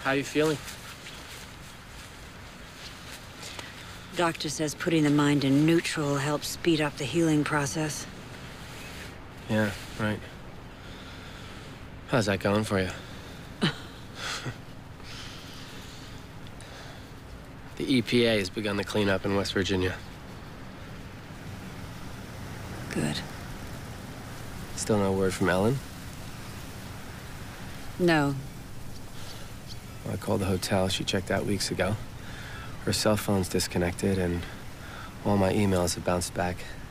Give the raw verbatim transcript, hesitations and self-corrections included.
How you feeling? Doctor says putting the mind in neutral helps speed up the healing process. Yeah, right. How's that going for you? The E P A has begun the cleanup in West Virginia. Good. Still no word from Ellen? No. Well, I called the hotel. She checked out weeks ago. Her cell phone's disconnected, and all my emails have bounced back.